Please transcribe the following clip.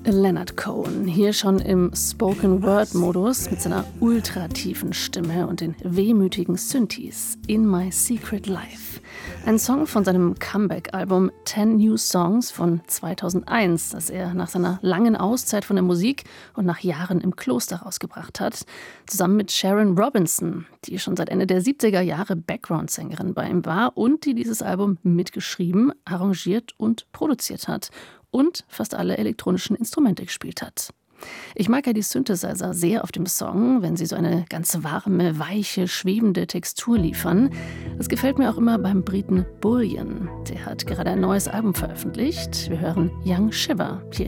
Leonard Cohen, hier schon im Spoken-Word-Modus mit seiner ultratiefen Stimme und den wehmütigen Synthes In My Secret Life. Ein Song von seinem Comeback-Album 10 New Songs von 2001, das er nach seiner langen Auszeit von der Musik und nach Jahren im Kloster rausgebracht hat, zusammen mit Sharon Robinson, die schon seit Ende der 70er Jahre Background-Sängerin bei ihm war und die dieses Album mitgeschrieben, arrangiert und produziert hat und fast alle elektronischen Instrumente gespielt hat. Ich mag ja die Synthesizer sehr auf dem Song, wenn sie so eine ganz warme, weiche, schwebende Textur liefern. Das gefällt mir auch immer beim Briten Bullion. Der hat gerade ein neues Album veröffentlicht. Wir hören Young Shiver hier